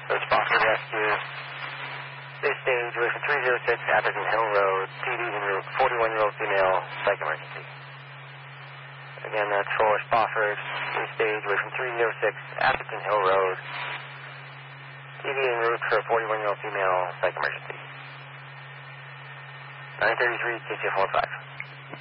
This is Spofford Rescue. This stage, away from 306 Atherton Hill Road. TV's en route, 41-year-old female, psych emergency. Again, that's for Spofford. This stage, away from 306 Atherton Hill Road. TV en route for a 41-year-old female, psych emergency. 933 KC45.